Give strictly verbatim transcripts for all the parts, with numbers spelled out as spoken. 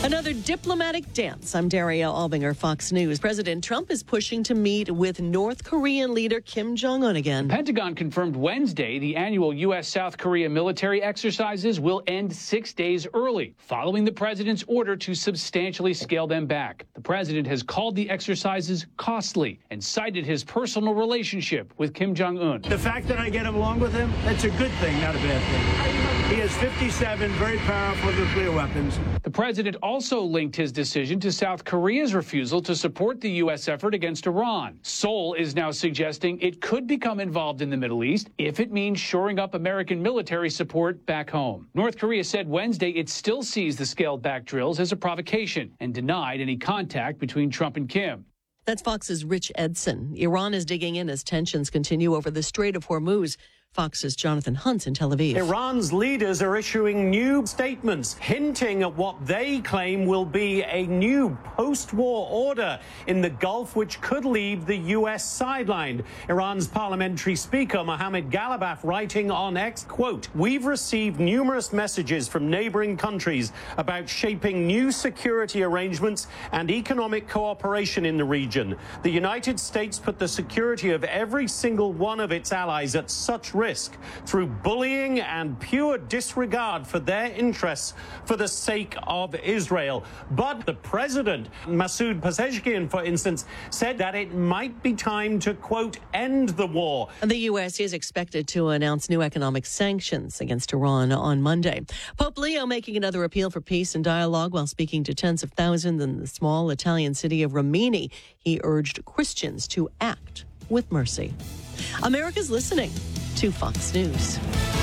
Another diplomatic dance. I'm Daria Albinger, Fox News. President Trump is pushing to meet with North Korean leader Kim Jong-un again. The Pentagon confirmed Wednesday the annual U S South Korea military exercises will end six days early, following the president's order to substantially scale them back. The president has called the exercises costly and cited his personal relationship with Kim Jong-un. The fact that I get along with him, that's a good thing, not a bad thing. He has fifty-seven very powerful nuclear weapons. The president also linked his decision to South Korea's refusal to support the U S effort against Iran. Seoul is now suggesting it could become involved in the Middle East if it means shoring up American military support back home. North Korea said Wednesday it still sees the scaled-back drills as a provocation and denied any contact between Trump and Kim. That's Fox's Rich Edson. Iran is digging in as tensions continue over the Strait of Hormuz. Fox's Jonathan Hunt in Tel Aviv. Iran's leaders are issuing new statements hinting at what they claim will be a new post-war order in the Gulf, which could leave the U S sidelined. Iran's parliamentary speaker, Mohammad Ghalibaf, writing on X, quote, "We've received numerous messages from neighboring countries about shaping new security arrangements and economic cooperation in the region. The United States put the security of every single one of its allies at such risk through bullying and pure disregard for their interests for the sake of Israel." But the president, Masoud Pezeshkian, for instance, said that it might be time to, quote, end the war. The U S is expected to announce new economic sanctions against Iran on Monday. Pope Leo making another appeal for peace and dialogue while speaking to tens of thousands in the small Italian city of Rimini. He urged Christians to act with mercy. America's listening to Fox News.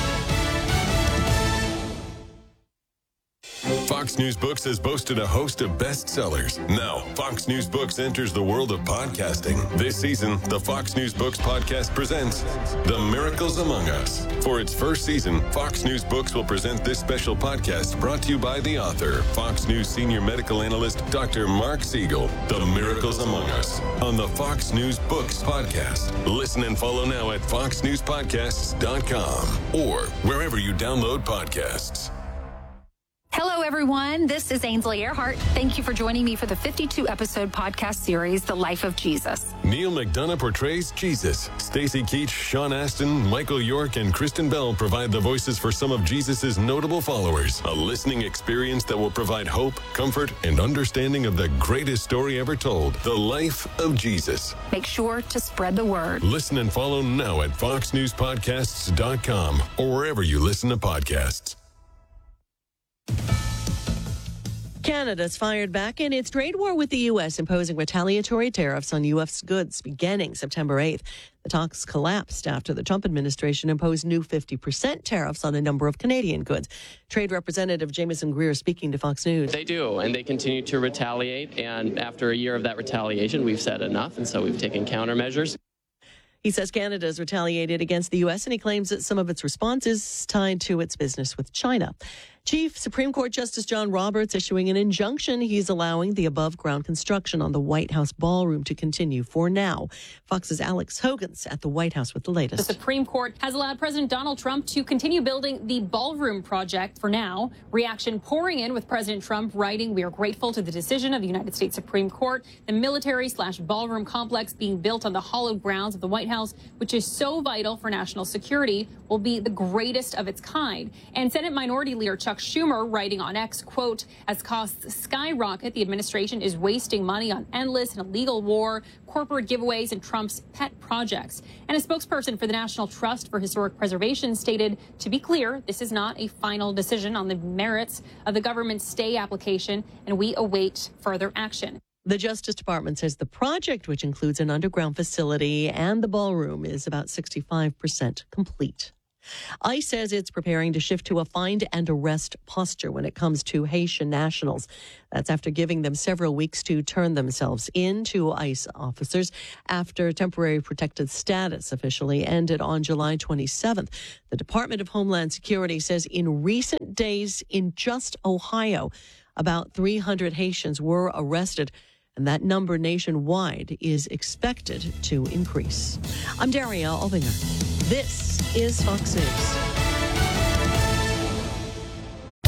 Fox News Books has boasted a host of bestsellers. Now, Fox News Books enters the world of podcasting. This season, the Fox News Books podcast presents The Miracles Among Us. For its first season, Fox News Books will present this special podcast brought to you by the author, Fox News senior medical analyst, Doctor Mark Siegel. The Miracles Among Us on the Fox News Books podcast. Listen and follow now at fox news podcasts dot com or wherever you download podcasts. Hello, everyone. This is Ainsley Earhart. Thank you for joining me for the fifty-two episode podcast series, The Life of Jesus. Neil McDonough portrays Jesus. Stacey Keach, Sean Astin, Michael York, and Kristen Bell provide the voices for some of Jesus's notable followers. A listening experience that will provide hope, comfort, and understanding of the greatest story ever told, The Life of Jesus. Make sure to spread the word. Listen and follow now at fox news podcasts dot com or wherever you listen to podcasts. Canada's fired back in its trade war with the U S, imposing retaliatory tariffs on U S goods beginning September eighth. The talks collapsed after the Trump administration imposed new fifty percent tariffs on a number of Canadian goods. Trade Representative Jameson Greer speaking to Fox News. They do, and they continue to retaliate. And after a year of that retaliation, we've said enough, and so we've taken countermeasures. He says Canada has retaliated against the U S, and he claims that some of its response is tied to its business with China. Chief Supreme Court Justice John Roberts issuing an injunction. He's allowing the above-ground construction on the White House ballroom to continue for now. Fox's Alex Hogan's at the White House with the latest. The Supreme Court has allowed President Donald Trump to continue building the ballroom project for now. Reaction pouring in with President Trump writing, "We are grateful to the decision of the United States Supreme Court. The military slash ballroom complex being built on the hallowed grounds of the White House, which is so vital for national security, will be the greatest of its kind." And Senate Minority Leader Chuck Schumer writing on X, quote, "As costs skyrocket, the administration is wasting money on endless and illegal war, corporate giveaways, and Trump's pet projects." And a spokesperson for the National Trust for Historic Preservation stated, "To be clear, this is not a final decision on the merits of the government's stay application, and we await further action." The Justice Department says the project, which includes an underground facility and the ballroom, is about sixty-five percent complete. ICE says it's preparing to shift to a find and arrest posture when it comes to Haitian nationals. That's after giving them several weeks to turn themselves in to ICE officers after temporary protected status officially ended on July twenty-seventh. The Department of Homeland Security says in recent days in just Ohio, about three hundred Haitians were arrested, and that number nationwide is expected to increase. I'm Daria Albinger. This is Fox News.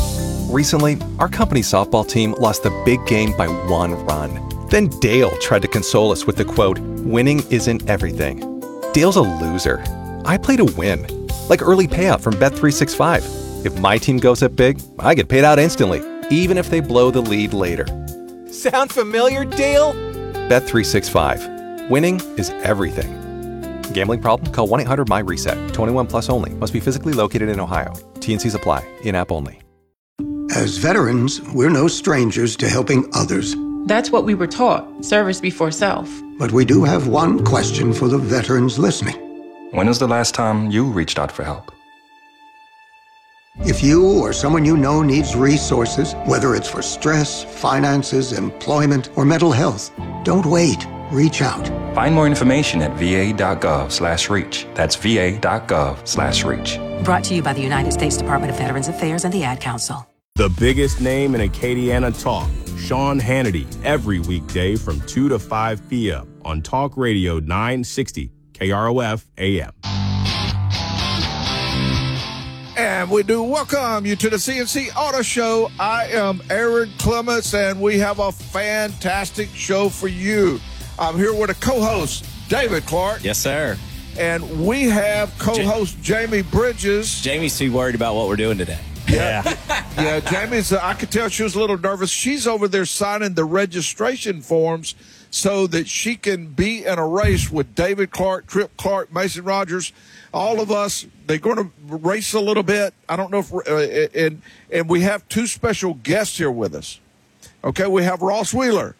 Recently, our company softball team lost the big game by one run. Then Dale tried to console us with the quote, "Winning isn't everything." Dale's a loser. I play to win. Like early payout from Bet three sixty-five. If my team goes up big, I get paid out instantly, even if they blow the lead later. Sound familiar, Dale? Bet three sixty-five. Winning is everything. Gambling problem? Call one eight hundred M Y reset. twenty-one plus only. Must be physically located in Ohio. T and Cs apply. In-app only. As veterans, we're no strangers to helping others. That's what we were taught, service before self. But we do have one question for the veterans listening. When was the last time you reached out for help? If you or someone you know needs resources, whether it's for stress, finances, employment, or mental health, don't wait. Reach out. Find more information at va.gov slash reach. That's va.gov slash reach. Brought to you by the United States Department of Veterans Affairs and the Ad Council. The biggest name in Acadiana talk, Sean Hannity, every weekday from two to five p.m. on Talk Radio nine sixty K R O F A M. And we do welcome you to the C N C Auto Show. I am Aaron Clements, and we have a fantastic show for you. I'm here with a co-host, David Clark. Yes, sir. And we have co-host J- Jamie Bridges. Jamie's too worried about what we're doing today. Yeah. yeah, Jamie's, uh, I could tell she was a little nervous. She's over there signing the registration forms so that she can be in a race with David Clark, Trip Clark, Mason Rogers, all of us. They're going to race a little bit. I don't know if, uh, and, and we have two special guests here with us. Okay, we have Ross Wheeler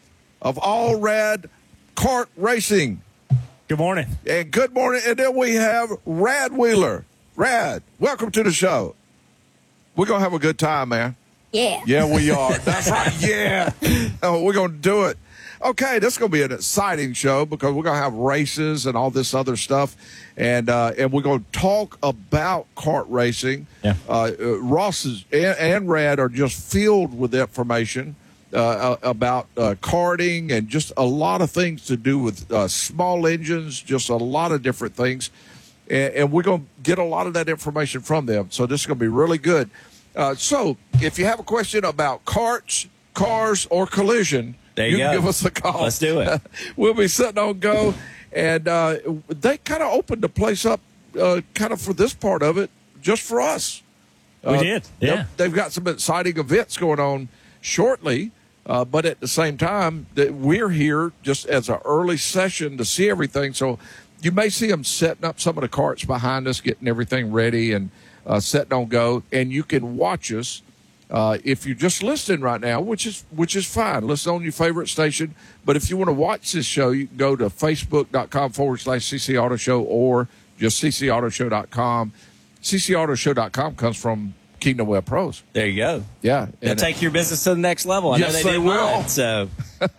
of All Rad Kart Racing. Good morning. And good morning. And then we have Rad Wheeler. Rad, welcome to the show. We're going to have a good time, man. Yeah. Yeah, we are. That's right. Yeah. Oh, we're going to do it. Okay, this is going to be an exciting show because we're going to have races and all this other stuff. And uh, and we're going to talk about kart racing. Yeah. Uh, uh, Ross is, and, and Rad are just filled with information uh, about uh, karting and just a lot of things to do with uh, small engines, just a lot of different things. And, and we're going to get a lot of that information from them. So this is going to be really good. Uh, so if you have a question about karts, cars, or collision, there you, you go. Give us a call. Let's do it. We'll be sitting on go. And uh, they kind of opened the place up uh, kind of for this part of it just for us. We uh, did, yeah. They've got some exciting events going on shortly. Uh, but at the same time, that we're here just as an early session to see everything. So you may see them setting up some of the carts behind us, getting everything ready and uh, setting on go. And you can watch us uh, if you're just listening right now, which is which is fine. Listen on your favorite station. But if you want to watch this show, you can go to facebook.com forward slash CC Auto Show or just c c auto show dot com. c c auto show dot com comes from Kingdom Web Pros. There you go. Yeah. They'll and take your business to the next level. I yes, know they, they did will. Mine, so.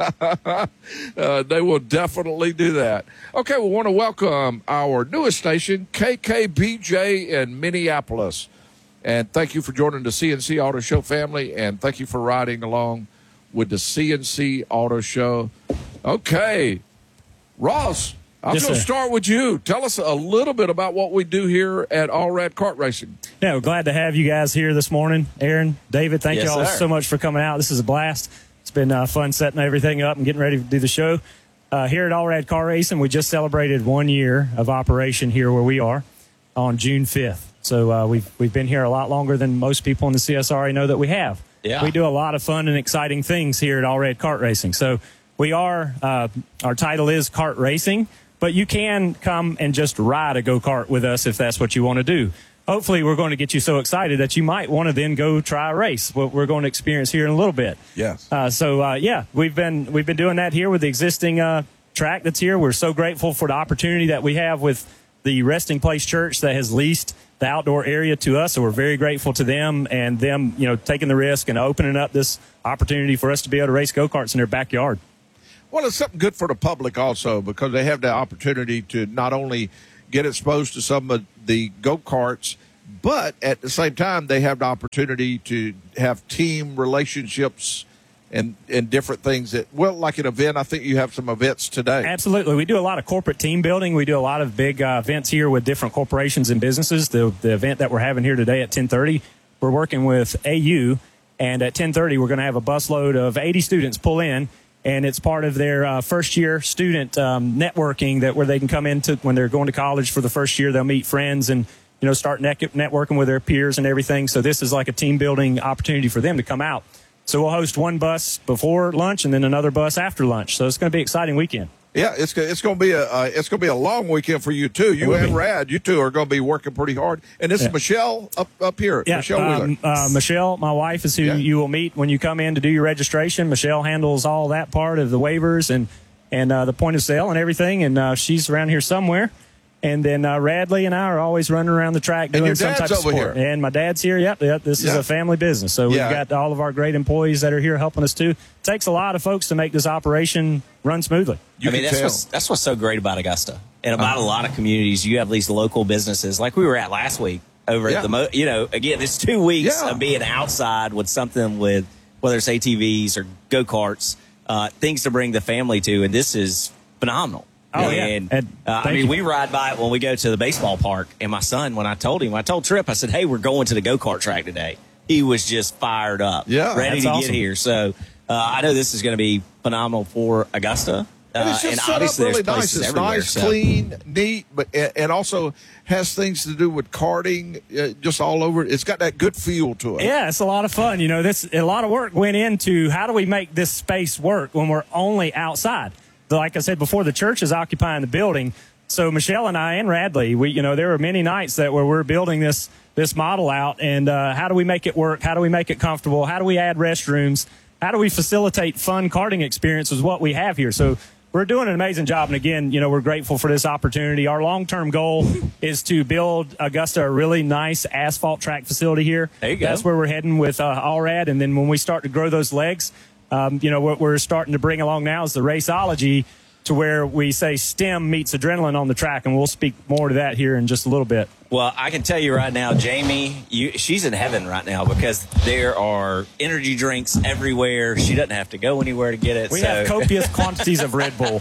uh, they will definitely do that. Okay, we want to welcome our newest station, K K B J in Minneapolis. And thank you for joining the C N C Auto Show family, and thank you for riding along with the C N C Auto Show. Okay, Ross, I'm Yes, going to sir. start with you. Tell us a little bit about what we do here at All Rad Kart Racing. Yeah, we're glad to have you guys here this morning. Aaron, David, thank Yes, you all sir. so much for coming out. This is a blast. It's been uh, fun setting everything up and getting ready to do the show. Uh, here at All Rad Car Racing, we just celebrated one year of operation here where we are on June fifth. So uh, we've we've been here a lot longer than most people in the C S R A know that we have. Yeah. We do a lot of fun and exciting things here at All Rad Kart Racing. So we are, uh, our title is Kart Racing, but you can come and just ride a go-kart with us if that's what you want to do. Hopefully, we're going to get you so excited that you might want to then go try a race, what we're going to experience here in a little bit. Yes. Uh, so, uh, yeah, we've been we've been doing that here with the existing uh, track that's here. We're so grateful for the opportunity that we have with the Resting Place Church that has leased the outdoor area to us. So we're very grateful to them and them, you know, taking the risk and opening up this opportunity for us to be able to race go-karts in their backyard. Well, it's something good for the public also because they have the opportunity to not only get exposed to some of the go-karts, but at the same time, they have the opportunity to have team relationships and, and different things that, well, like an event, I think you have some events today. Absolutely. We do a lot of corporate team building. We do a lot of big uh, events here with different corporations and businesses. The, the event that we're having here today at ten thirty we're working with A U, and at ten thirty, we're going to have a busload of eighty students pull in, and it's part of their uh, first-year student um, networking that where they can come into when they're going to college for the first year. They'll meet friends and, you know, start net- networking with their peers and everything. So this is like a team-building opportunity for them to come out. So we'll host one bus before lunch and then another bus after lunch. So it's going to be an exciting weekend. Yeah, it's it's going to be a uh, it's going to be a long weekend for you too. You and Rad, you two are going to be working pretty hard. And this yeah. is Michelle up up here. Yeah, Michelle Wheeler. Um, uh, Michelle, my wife, is who yeah. you will meet when you come in to do your registration. Michelle handles all that part of the waivers and and uh, the point of sale and everything. And uh, she's around here somewhere. And then uh, Radley and I are always running around the track doing some type of sport. Here. And my dad's here. Yep, yep this yeah. is a family business. So we've yeah. got all of our great employees that are here helping us too. It takes a lot of folks to make this operation run smoothly. You I mean, that's what's, that's what's so great about Augusta and about uh-huh. a lot of communities. You have these local businesses like we were at last week over yeah. at the, mo- you know, again, it's two weeks yeah. of being outside with something with whether it's A T Vs or go-karts, uh, things to bring the family to. And this is phenomenal. Oh, and, yeah. And, uh, I mean, you. we ride by it when we go to the baseball park. And my son, when I told him, I told Tripp, I said, hey, we're going to the go-kart track today. He was just fired up, yeah, ready to awesome. get here. So uh, I know this is going to be phenomenal for Augusta. And it's just uh, and set obviously up really there's nice. It's nice, so. clean, neat, but and also has things to do with karting, uh, just all over. It's got that good feel to it. Yeah, it's a lot of fun. You know, this a lot of work went into how do we make this space work when we're only outside. Like I said before, the church is occupying the building. So Michelle and I and Radley, we you know there were many nights that where we're building this this model out, and uh, how do we make it work? How do we make it comfortable? How do we add restrooms? How do we facilitate fun karting experiences? What we have here. So we're doing an amazing job, and again, you know, we're grateful for this opportunity. Our long-term goal is to build Augusta a really nice asphalt track facility here. There you go. That's where we're heading with uh, Allrad, and then when we start to grow those legs. Um, you know, what we're starting to bring along now is the raceology to where we say STEM meets adrenaline on the track, and we'll speak more to that here in just a little bit. Well, I can tell you right now, Jamie, you, she's in heaven right now because there are energy drinks everywhere. She doesn't have to go anywhere to get it. We so. have copious quantities of Red Bull.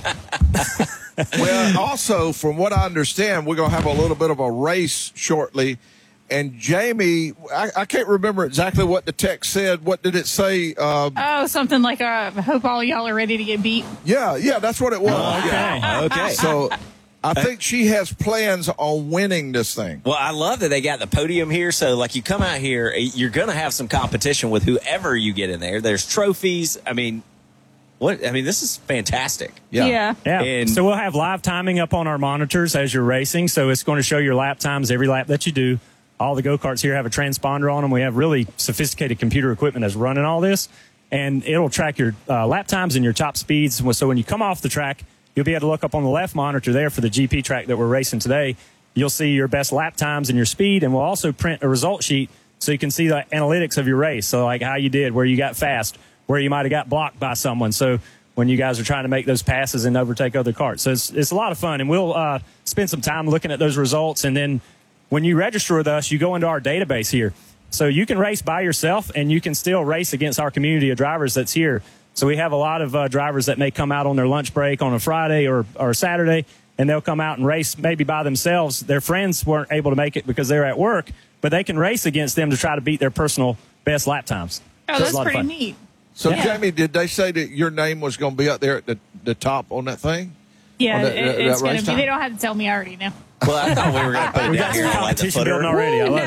Well, also, from what I understand, we're going to have a little bit of a race shortly. And Jamie, I, I can't remember exactly what the text said. What did it say? Um, oh, something like, uh, I hope all y'all are ready to get beat. Yeah, yeah, that's what it was. Oh, okay, yeah. okay. So I think she has plans on winning this thing. Well, I love that they got the podium here. So, like, you come out here, you're going to have some competition with whoever you get in there. There's trophies. I mean, what? I mean, this is fantastic. Yeah. Yeah. yeah. And so we'll have live timing up on our monitors as you're racing. So it's going to show your lap times every lap that you do. All the go-karts here have a transponder on them. We have really sophisticated computer equipment that's running all this, and it'll track your uh, lap times and your top speeds. So when you come off the track, you'll be able to look up on the left monitor there for the G P track that we're racing today. You'll see your best lap times and your speed, and we'll also print a result sheet so you can see the analytics of your race. So like how you did, where you got fast, where you might have got blocked by someone. So when you guys are trying to make those passes and overtake other carts. So it's, it's a lot of fun, and we'll uh, spend some time looking at those results, and then when you register with us, you go into our database here. So you can race by yourself, and you can still race against our community of drivers that's here. So we have a lot of uh, drivers that may come out on their lunch break on a Friday or, or Saturday, and they'll come out and race maybe by themselves. Their friends weren't able to make it because they're at work, but they can race against them to try to beat their personal best lap times. Oh, so that's pretty neat. So, yeah. Jamie, did they say that your name was going to be up there at the, the top on that thing? Yeah, that, it, that, it's that going to be. time? They don't have to tell me. I already know. Well, I thought we were going to put it we down got here some like the competition footer. building already. Ooh,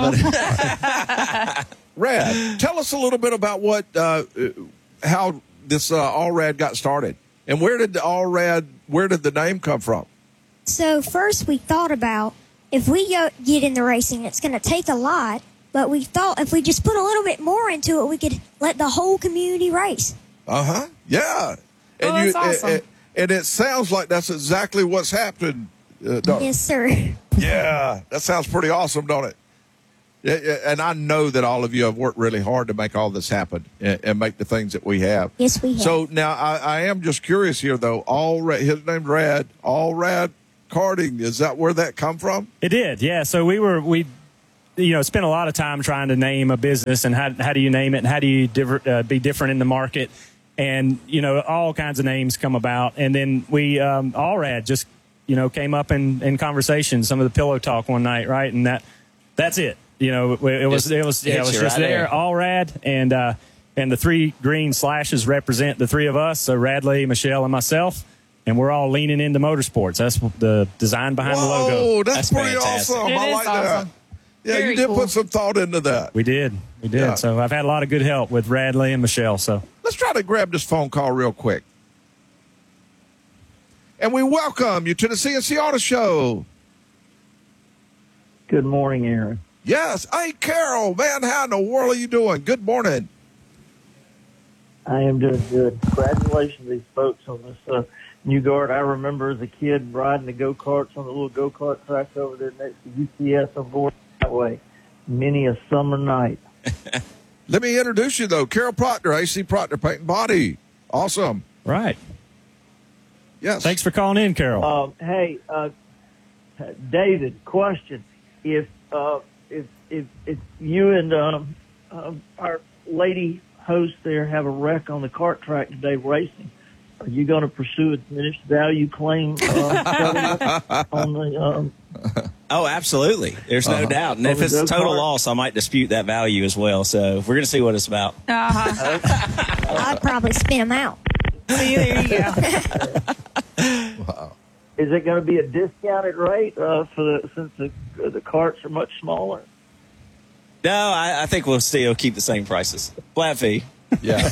I love no. it. Rad, tell us a little bit about what, uh, how this uh, Allrad got started, and where did the Allrad, where did the name come from? So first we thought about if we go, get in the racing, it's going to take a lot, but we thought if we just put a little bit more into it, we could let the whole community race. Uh huh. Yeah. And oh, that's awesome. And, and it sounds like that's exactly what's happened. Uh, yes, sir. Yeah, that sounds pretty awesome, don't it? Yeah, yeah, and I know that all of you have worked really hard to make all this happen and, and make the things that we have. Yes, we have. So now I, I am just curious here, though. Allrad, his name's Rad. Allrad Karting. Is that where that come from? It did, yeah. So we were we, you know, spent a lot of time trying to name a business and how how do you name it and how do you differ, uh, be different in the market, and you know all kinds of names come about, and then we um, Allrad just you know came up in in conversation, some of the pillow talk one night, right, and that that's it. you know, it was Just it was yeah, it was hits you just right there, there. all rad, and uh, and the three green slashes represent the three of us, so Radley, Michelle, and myself, and we're all leaning into motorsports. That's the design behind Whoa, the logo. that's, That's pretty fantastic. awesome. It I is like awesome. that. Yeah, Very you did cool. put some thought into that. We did, we did. Yeah. So I've had a lot of good help with Radley and Michelle. So Let's try to grab this phone call real quick. And we welcome you to the C N C Auto Show. Good morning, Aaron. Yes. Hey, Carol, man, how in the world are you doing? Good morning. I am doing good. Congratulations to these folks on this uh, new guard. I remember as a kid riding the go-karts on the little go-kart tracks over there next to U C S on board that way. Many a summer night. Let me introduce you, though. Carol Proctor, A C Proctor Paint and Body. Awesome. right. Yes. Thanks for calling in, Carol. Um, hey, uh, David, question. If, uh, if, if, if you and um, uh, our lady host there have a wreck on the kart track today racing, are you going to pursue a diminished value claim uh, on the um, Oh, absolutely. There's no Uh-huh. doubt. And if it's a total loss, I might dispute that value as well. So we're going to see what it's about. Uh-huh. I'd probably spin them out. See, there you go. Wow. Is it going to be a discounted rate uh, for the since the the carts are much smaller? No, I, I think we'll still keep the same prices. Flat fee. Yeah.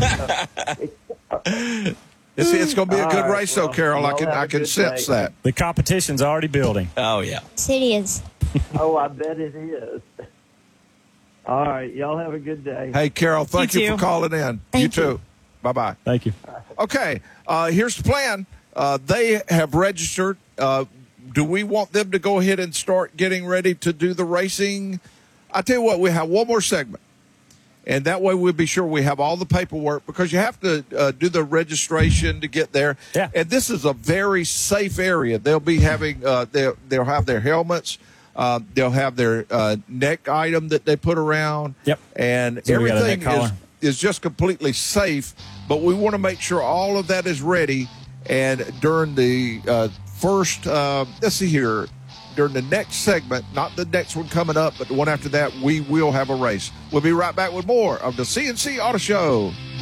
It's, it's going to be a good All right, race, though, well, Carol. I y'all can have I a can good sense day. that. The competition's already building. Oh, yeah. Yes, it is. Oh, I bet it is. All right, y'all have a good day. Hey, Carol, thank you, You for too. calling in. Thank you too. you. Bye-bye. Thank you. Okay, uh, here's the plan. Uh, they have registered. Uh, do we want them to go ahead and start getting ready to do the racing? I tell you what, we have one more segment, and that way we'll be sure we have all the paperwork, because you have to uh, do the registration to get there. Yeah. And this is a very safe area. They'll be having uh, they'll they'll have their helmets. Uh, they'll have their uh, neck item that they put around. Yep. And So we got a everything neck collar. is is just completely safe, but we want to make sure all of that is ready. And during the uh, first, uh, let's see here, during the next segment, not the next one coming up, but the one after that, we will have a race. We'll be right back with more of the C N C Auto Show.